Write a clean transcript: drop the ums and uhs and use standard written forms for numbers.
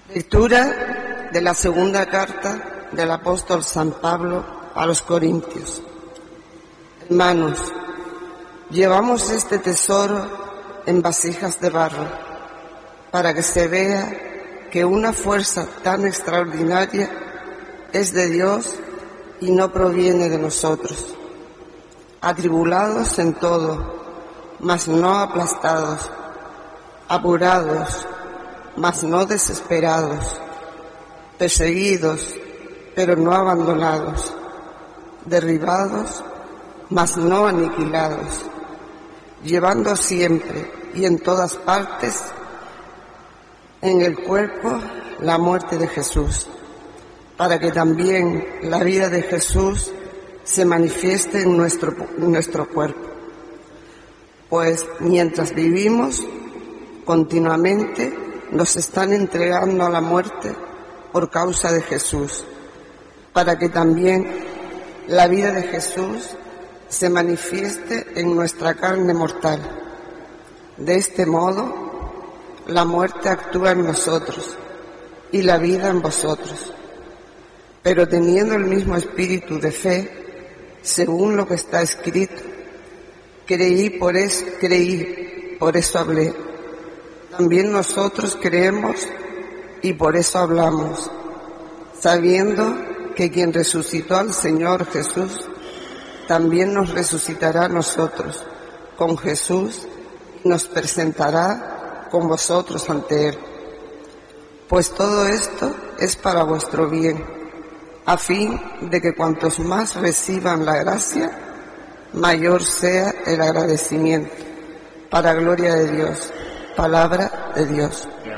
Lectura de la segunda carta del apóstol San Pablo a los Corintios. Hermanos, llevamos este tesoro en vasijas de barro, para que se vea que una fuerza tan extraordinaria es de Dios y no proviene de nosotros. Atribulados en todo, mas no aplastados, apurados, mas no desesperados, perseguidos, pero no abandonados, derribados, mas no aniquilados, llevando siempre y en todas partes en el cuerpo la muerte de Jesús, para que también la vida de Jesús se manifieste en nuestro cuerpo. Pues mientras vivimos, continuamente nos están entregando a la muerte por causa de Jesús, para que también la vida de Jesús se manifieste en nuestra carne mortal. De este modo, la muerte actúa en nosotros y la vida en vosotros. Pero teniendo el mismo espíritu de fe, según lo que está escrito, creí, por eso hablé. También nosotros creemos y por eso hablamos, sabiendo que quien resucitó al Señor Jesús, también nos resucitará a nosotros con Jesús y nos presentará con vosotros ante Él. Pues todo esto es para vuestro bien, a fin de que cuantos más reciban la gracia, mayor sea el agradecimiento, para gloria de Dios. Palabra de Dios.